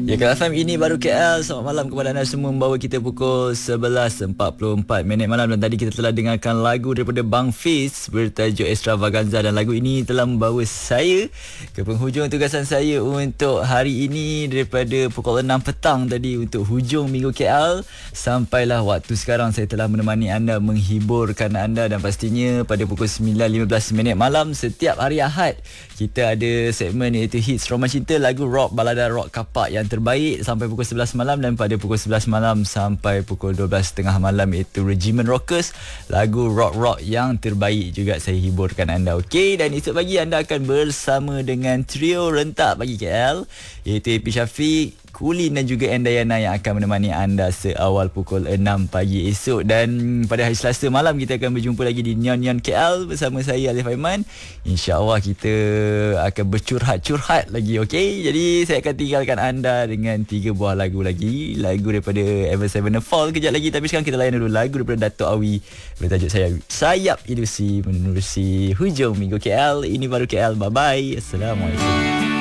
Ya, Kak FM ini baru KL. Selamat malam kepada anda semua. Membawa kita pukul 11.44 malam. Dan tadi kita telah dengarkan lagu daripada Bang Fiz bertajuk Extravaganza. Dan lagu ini telah membawa saya ke penghujung tugasan saya untuk hari ini. Daripada pukul 6 petang tadi untuk hujung minggu KL, sampailah waktu sekarang saya telah menemani anda, menghiburkan anda. Dan pastinya pada pukul 9.15 malam setiap hari Ahad kita ada segmen iaitu Hits Romans Cinta, lagu rock, balada rock kapak yang terbaik sampai pukul 11 malam. Dan pada pukul 11 malam sampai pukul 12.30 malam iaitu Regimen Rockers, lagu rock-rock yang terbaik juga saya hiburkan anda. Okey, dan esok pagi anda akan bersama dengan trio rentak bagi KL iaitu AP Syafiq, Kulin dan juga Endayana yang akan menemani anda seawal pukul 6 pagi esok. Dan pada hari Selasa malam kita akan berjumpa lagi di Nyon KL bersama saya Alif Aiman. InsyaAllah kita akan bercurhat-curhat lagi. Okey, jadi saya akan tinggalkan anda dengan 3 buah lagu lagi. Lagu daripada Ever Sevenfold kejap lagi. Tapi sekarang kita layan dulu lagu daripada Dato' Awi bertajuk Sayap Ilusi menerusi hujung minggu KL. Ini baru KL. Bye-bye. Assalamualaikum.